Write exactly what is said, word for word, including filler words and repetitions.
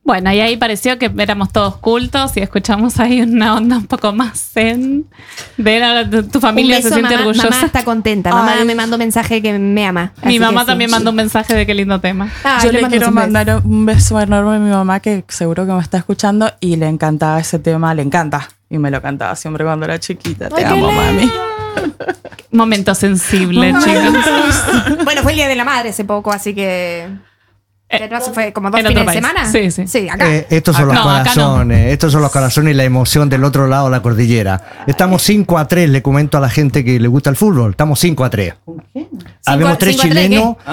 Bueno, y ahí pareció que éramos todos cultos y escuchamos ahí una onda un poco más zen. De la, tu familia un beso, se siente mamá, orgullosa. Mamá está contenta. Mamá Ay. me mandó un mensaje que me ama. Mi así mamá que también sí. mandó un mensaje de qué lindo tema. Ay, Yo le mandamos quiero un beso. mandar un beso enorme a mi mamá, que seguro que me está escuchando, y le encantaba ese tema, le encanta. Y me lo cantaba siempre cuando era chiquita. Te Ay, qué amo, mami. Momento sensible, chicos. Bueno, fue el Día de la Madre hace poco, así que... que no se fue como dos en fines otro de país. semana. Sí, sí. Sí, acá. Eh, estos son Acá- los no, acá corazones, estos son los corazones y la emoción del otro lado de la cordillera. Estamos cinco a tres, le comento a la gente que le gusta el fútbol. Estamos cinco a tres. Habemos tres cinco a tres, chilenos